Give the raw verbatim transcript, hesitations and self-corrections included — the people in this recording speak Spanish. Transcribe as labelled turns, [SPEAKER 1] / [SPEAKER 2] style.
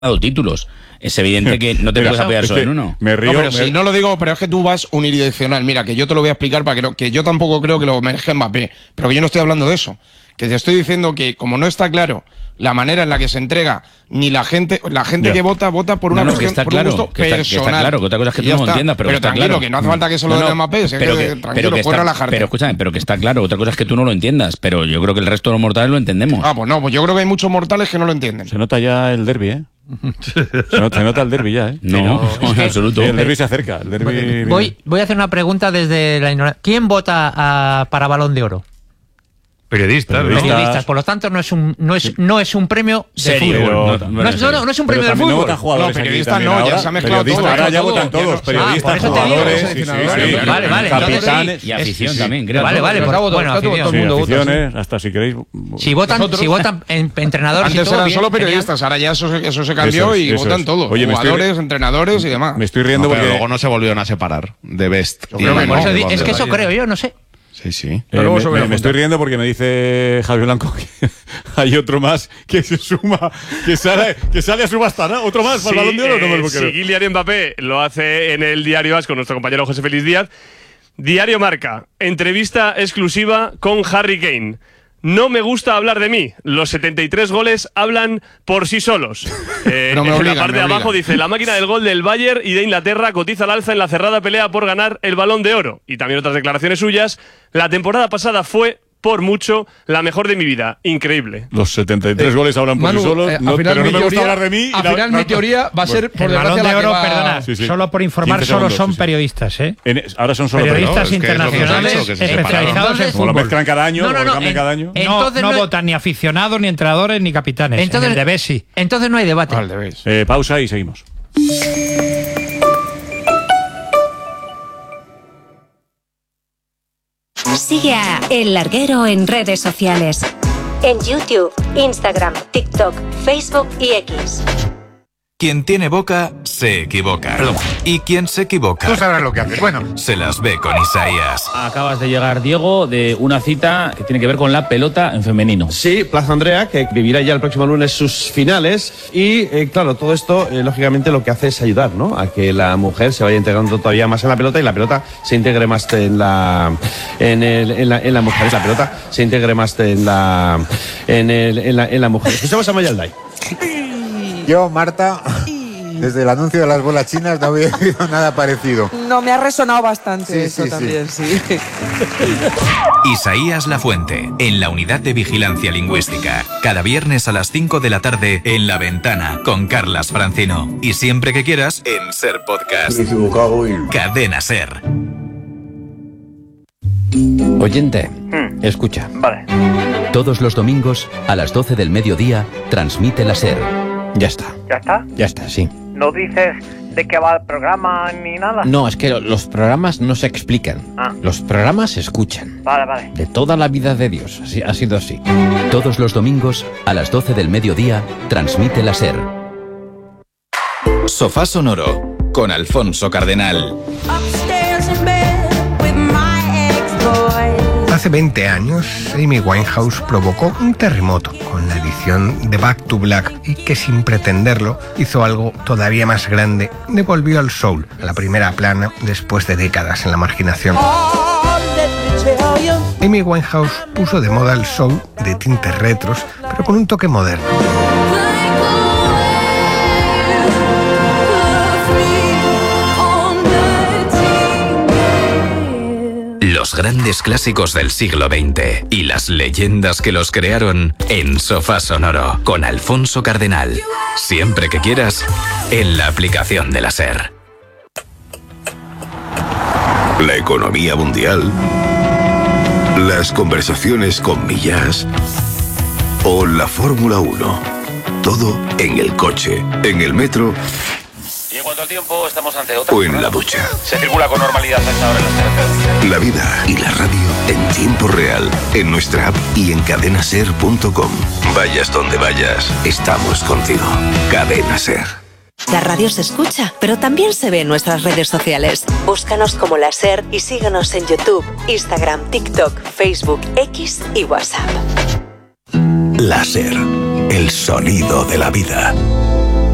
[SPEAKER 1] dado títulos. Es evidente que no te
[SPEAKER 2] Mira,
[SPEAKER 1] puedes apoyar
[SPEAKER 2] es
[SPEAKER 1] solo
[SPEAKER 2] que
[SPEAKER 1] en uno.
[SPEAKER 2] Me río.
[SPEAKER 3] No, pero
[SPEAKER 2] me...
[SPEAKER 3] si no lo digo, pero es que tú vas unidireccional. Mira, que yo te lo voy a explicar para que no, que yo tampoco creo que lo merezca Mbappé, pero que yo no estoy hablando de eso. Que te estoy diciendo que como no está claro la manera en la que se entrega, ni la gente, la gente
[SPEAKER 2] Ya.
[SPEAKER 3] que vota, vota por una
[SPEAKER 1] No, no, que
[SPEAKER 3] cuestión,
[SPEAKER 1] está
[SPEAKER 3] por
[SPEAKER 1] claro,
[SPEAKER 3] un gusto
[SPEAKER 1] que está, que
[SPEAKER 3] personal.
[SPEAKER 1] está claro, que otra cosa es que
[SPEAKER 3] Y
[SPEAKER 1] tú
[SPEAKER 3] ya
[SPEAKER 1] no lo
[SPEAKER 3] está.
[SPEAKER 1] entiendas, pero,
[SPEAKER 3] pero
[SPEAKER 1] está
[SPEAKER 3] tranquilo,
[SPEAKER 1] claro.
[SPEAKER 3] que no hace falta que se lo
[SPEAKER 1] No,
[SPEAKER 3] den
[SPEAKER 1] no,
[SPEAKER 3] a Mbappé, es
[SPEAKER 1] pero
[SPEAKER 3] que,
[SPEAKER 1] que,
[SPEAKER 3] tranquilo,
[SPEAKER 1] pero que
[SPEAKER 3] puedes
[SPEAKER 1] está,
[SPEAKER 3] relajarte.
[SPEAKER 1] pero escúchame, pero que está claro, otra cosa es que tú no lo entiendas, pero yo creo que el resto de los mortales lo entendemos.
[SPEAKER 3] Ah, pues no, pues yo creo que hay muchos mortales que no lo entienden.
[SPEAKER 2] Se nota ya el derbi, ¿eh? Se nota, se nota el derbi ya, ¿eh?
[SPEAKER 1] No, no, en absoluto.
[SPEAKER 2] Sí, el derbi se acerca. El derbi...
[SPEAKER 4] Voy, voy a hacer una pregunta desde la ignorancia. ¿Quién vota a, para Balón de Oro?
[SPEAKER 5] Periodistas, ¿no?
[SPEAKER 2] Periodistas.
[SPEAKER 4] Periodistas. Por lo tanto, no es un, no es, no es un premio de
[SPEAKER 1] Serio,
[SPEAKER 4] fútbol.
[SPEAKER 1] pero-
[SPEAKER 4] No,
[SPEAKER 1] bueno,
[SPEAKER 4] no, es- no, no, no es un premio de
[SPEAKER 2] Pero también no
[SPEAKER 4] fútbol.
[SPEAKER 2] votan jugadores
[SPEAKER 3] No,
[SPEAKER 2] aquí
[SPEAKER 3] periodistas
[SPEAKER 2] también
[SPEAKER 3] no, ya
[SPEAKER 2] ahora.
[SPEAKER 3] se ha mezclado
[SPEAKER 2] Periodistas,
[SPEAKER 3] todo,
[SPEAKER 2] ahora
[SPEAKER 3] todo,
[SPEAKER 2] ya
[SPEAKER 3] todo,
[SPEAKER 2] votan
[SPEAKER 3] ya
[SPEAKER 2] todos.
[SPEAKER 3] no-
[SPEAKER 2] Periodistas,
[SPEAKER 4] Ah, por eso te digo,
[SPEAKER 2] jugadores, sí, sí,
[SPEAKER 3] seleccionadores,
[SPEAKER 2] sí.
[SPEAKER 4] vale, vale, entonces
[SPEAKER 2] Capitanes.
[SPEAKER 1] Y afición también, creo.
[SPEAKER 4] Vale, vale,
[SPEAKER 3] Está
[SPEAKER 4] pues,
[SPEAKER 3] votado,
[SPEAKER 4] bueno,
[SPEAKER 3] está todo- todo el
[SPEAKER 4] afición.
[SPEAKER 3] mundo
[SPEAKER 2] Sí,
[SPEAKER 3] vota,
[SPEAKER 2] aficiones, hasta si queréis.
[SPEAKER 4] Si votan,
[SPEAKER 3] Nosotros-
[SPEAKER 4] si votan en, entrenadores y
[SPEAKER 3] Antes
[SPEAKER 4] todo,
[SPEAKER 3] eran
[SPEAKER 4] bien,
[SPEAKER 3] solo
[SPEAKER 4] genial.
[SPEAKER 3] periodistas, ahora ya eso, se- eso se cambió
[SPEAKER 2] Eso es,
[SPEAKER 3] y
[SPEAKER 2] eso
[SPEAKER 3] votan
[SPEAKER 2] es.
[SPEAKER 3] todos.
[SPEAKER 2] Oye, me estoy-
[SPEAKER 3] jugadores, entrenadores y demás.
[SPEAKER 2] Me estoy riendo
[SPEAKER 6] No, pero
[SPEAKER 2] porque.
[SPEAKER 6] luego no se volvieron a separar de Best.
[SPEAKER 3] Yo
[SPEAKER 6] y
[SPEAKER 3] creo que
[SPEAKER 4] Por
[SPEAKER 3] no.
[SPEAKER 4] eso
[SPEAKER 6] de
[SPEAKER 4] di-
[SPEAKER 6] Balón
[SPEAKER 4] es
[SPEAKER 6] de
[SPEAKER 4] que
[SPEAKER 6] Oro.
[SPEAKER 4] eso creo yo, no sé.
[SPEAKER 6] Sí, sí.
[SPEAKER 2] Eh,
[SPEAKER 3] Pero luego
[SPEAKER 2] me,
[SPEAKER 3] se ve
[SPEAKER 2] me-
[SPEAKER 3] la
[SPEAKER 2] me
[SPEAKER 3] junta.
[SPEAKER 2] estoy riendo porque me dice Javi Blanco que hay otro más que se suma, que sale, que sale a subastar, ¿no? Otro más para el Balón de Oro. No me lo
[SPEAKER 5] eh,
[SPEAKER 2] puedo
[SPEAKER 5] si
[SPEAKER 2] creer.
[SPEAKER 5] Kylian Mbappé lo hace en el Diario As con nuestro compañero José Félix Díaz. Diario Marca, entrevista exclusiva con Harry Kane. No me gusta hablar de mí. Los setenta y tres goles hablan por sí solos. Eh,
[SPEAKER 3] No me
[SPEAKER 5] en
[SPEAKER 3] obligan,
[SPEAKER 5] la parte
[SPEAKER 3] me
[SPEAKER 5] de abajo
[SPEAKER 3] obligan.
[SPEAKER 5] dice: la máquina del gol del Bayern y de Inglaterra cotiza al alza en la cerrada pelea por ganar el Balón de Oro. Y también otras declaraciones suyas. La temporada pasada fue, por mucho, la mejor de mi vida. Increíble.
[SPEAKER 2] Los setenta y tres
[SPEAKER 7] Eh,
[SPEAKER 2] goles hablan por
[SPEAKER 7] Manu,
[SPEAKER 2] sí solos,
[SPEAKER 7] eh, al
[SPEAKER 2] no,
[SPEAKER 7] final
[SPEAKER 2] pero no
[SPEAKER 7] mi
[SPEAKER 2] me gusta
[SPEAKER 7] teoría-
[SPEAKER 2] hablar de mí. y
[SPEAKER 7] Al
[SPEAKER 2] la-
[SPEAKER 7] final
[SPEAKER 2] no-
[SPEAKER 7] mi teoría va a ser, por
[SPEAKER 4] El Balón
[SPEAKER 7] desgracia,
[SPEAKER 4] de
[SPEAKER 7] la que
[SPEAKER 4] Oro,
[SPEAKER 7] va-
[SPEAKER 4] perdona,
[SPEAKER 2] Sí, sí.
[SPEAKER 4] solo por informar,
[SPEAKER 2] quince
[SPEAKER 4] solo
[SPEAKER 2] segundos,
[SPEAKER 4] son
[SPEAKER 2] sí, sí.
[SPEAKER 4] periodistas, ¿eh?
[SPEAKER 2] En- ahora son solo
[SPEAKER 4] Periodistas
[SPEAKER 6] es que es lo que os he
[SPEAKER 4] internacionales
[SPEAKER 6] dicho, que se separaron.
[SPEAKER 4] especializados en
[SPEAKER 2] Como lo
[SPEAKER 4] fútbol.
[SPEAKER 2] mezclan cada año,
[SPEAKER 4] No, no,
[SPEAKER 2] como lo
[SPEAKER 4] no,
[SPEAKER 2] cambian
[SPEAKER 4] en-
[SPEAKER 2] cada año.
[SPEAKER 4] en-
[SPEAKER 8] No,
[SPEAKER 4] Entonces
[SPEAKER 8] no
[SPEAKER 4] no-
[SPEAKER 8] votan ni aficionados, ni entrenadores, ni capitanes.
[SPEAKER 4] Entonces,
[SPEAKER 8] en el de Bessi.
[SPEAKER 4] entonces no hay debate.
[SPEAKER 3] Al revés.
[SPEAKER 2] Eh, pausa y seguimos.
[SPEAKER 9] Sigue a El Larguero en redes sociales. En YouTube, Instagram, TikTok, Facebook y X.
[SPEAKER 10] Quien tiene boca, se equivoca.
[SPEAKER 11] Perdón.
[SPEAKER 10] Y quien se equivoca,
[SPEAKER 11] Tú sabrás lo que haces. Bueno,
[SPEAKER 10] se las ve con Isaías.
[SPEAKER 1] Acabas de llegar, Diego, de una cita que tiene que ver con la pelota en femenino.
[SPEAKER 12] Sí, Plaza Andrea, que vivirá ya el próximo lunes sus finales. Y eh, claro, todo esto, eh, lógicamente, lo que hace es ayudar, ¿no? A que la mujer se vaya integrando todavía más en la pelota y la pelota se integre más en la. En, el, en, la, en la mujer. La pelota se integre más en la. En, el, en, la, en la mujer. Escuchamos a Mayalday.
[SPEAKER 13] Yo, Marta, desde el anuncio de las bolas chinas no había oído nada parecido.
[SPEAKER 14] No, me ha resonado bastante
[SPEAKER 13] Sí,
[SPEAKER 14] eso
[SPEAKER 13] sí,
[SPEAKER 14] también, sí.
[SPEAKER 10] Isaías Lafuente, en la Unidad de Vigilancia Lingüística. Cada viernes a las cinco de la tarde en La Ventana con Carlas Francino. Y siempre que quieras en Ser Podcast.
[SPEAKER 13] Me he equivocado y...
[SPEAKER 10] Cadena Ser.
[SPEAKER 15] Oyente, escucha.
[SPEAKER 5] Vale.
[SPEAKER 15] Todos los domingos, a las doce del mediodía, transmite la SER. Ya está.
[SPEAKER 16] ¿Ya está?
[SPEAKER 15] Ya está, sí.
[SPEAKER 16] ¿No dices de qué va el programa ni nada?
[SPEAKER 15] No, es que lo- los programas no se explican.
[SPEAKER 16] Ah.
[SPEAKER 15] Los programas se escuchan.
[SPEAKER 16] Vale, vale.
[SPEAKER 15] De toda la vida de Dios. Así, ha sido así.
[SPEAKER 17] Todos los domingos, a las doce del mediodía, transmite la SER.
[SPEAKER 10] Sofá Sonoro, con Alfonso Cardenal.
[SPEAKER 7] Hace veinte años, Amy Winehouse provocó un terremoto con la edición de Back to Black y que sin pretenderlo hizo algo todavía más grande. Devolvió al soul a la primera plana después de décadas en la marginación. Amy Winehouse puso de moda el soul de tintes retros, pero con un toque moderno.
[SPEAKER 10] Los grandes clásicos del siglo veinte y las leyendas que los crearon en Sofá Sonoro con Alfonso Cardenal. Siempre que quieras, en la aplicación de la SER.
[SPEAKER 18] La economía mundial, las conversaciones con Millás o la Fórmula uno. Todo en el coche, en el metro
[SPEAKER 1] Y en cuanto al tiempo, estamos ante otra.
[SPEAKER 18] o en la ducha.
[SPEAKER 1] Se circula con normalidad a esta hora en las carreteras.
[SPEAKER 18] La vida y la radio en tiempo real, en nuestra app y en cadena ser punto com. Vayas donde vayas, estamos contigo. Cadena Ser.
[SPEAKER 9] La radio se escucha, pero también se ve en nuestras redes sociales. Búscanos como La SER y síguenos en YouTube, Instagram, TikTok, Facebook, X y WhatsApp.
[SPEAKER 18] La Ser, el sonido de la vida.